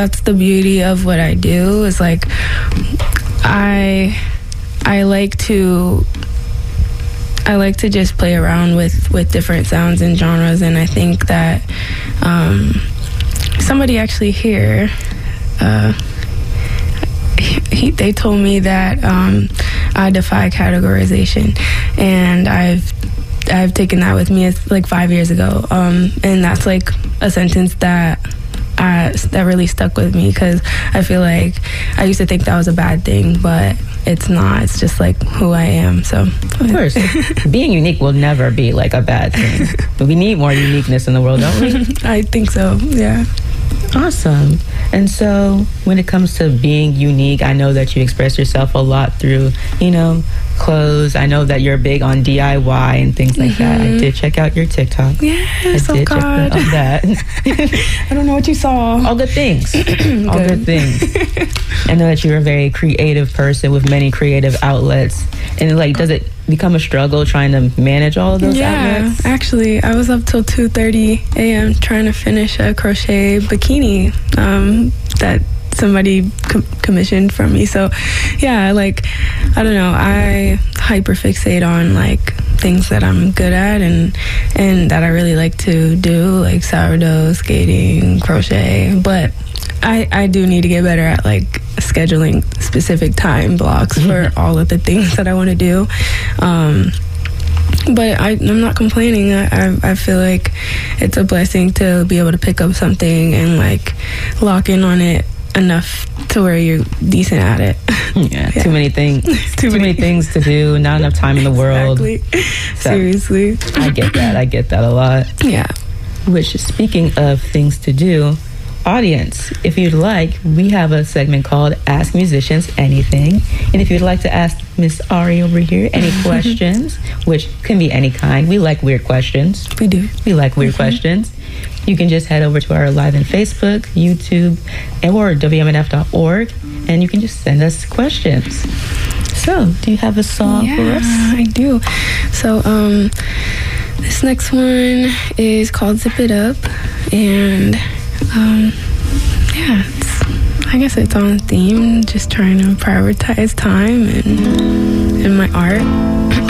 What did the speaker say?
That's the beauty of what I do, is like I like to just play around with different sounds and genres, and I think that somebody actually here, they told me that I defy categorization, and I've taken that with me. It's like 5 years ago, and that's like a sentence that really stuck with me, because I feel like I used to think that was a bad thing, but it's not. It's just like who I am. So of course, being unique will never be like a bad thing. But we need more uniqueness in the world, don't we? I think so. Yeah. Awesome. And so when it comes to being unique, I know that you express yourself a lot through, clothes. I know that you're big on DIY and things like that. I did check out your TikTok. Yes, I did check out that. I don't know what you saw. All good things. All good things. I know that you're a very creative person with many creative outlets. And like, does it become a struggle trying to manage all of those outlets? Yeah, actually, I was up till 2:30 a.m. trying to finish a crochet bikini that somebody commissioned from me. So yeah, like, I don't know, I hyperfixate on like things that I'm good at and that I really like to do, like sourdough, skating, crochet. But I do need to get better at like scheduling specific time blocks for all of the things that I want to do. But I'm not complaining. I feel like it's a blessing to be able to pick up something and like lock in on it enough to where you're decent at it. Yeah. Too many things. Too many things to do, not enough time in the world. Exactly. So, seriously. I get that a lot. Yeah. Which, speaking of things to do, audience, if you'd like, we have a segment called Ask Musicians Anything. And if you'd like to ask Miss Ari over here any questions, which can be any kind. We like weird questions. We do. We like weird questions. You can just head over to our live on Facebook, YouTube, or WMNF.org, and you can just send us questions. So, do you have a song for us? Yeah, I do. So, this next one is called Zip It Up, and yeah, I guess it's on theme, just trying to prioritize time and my art.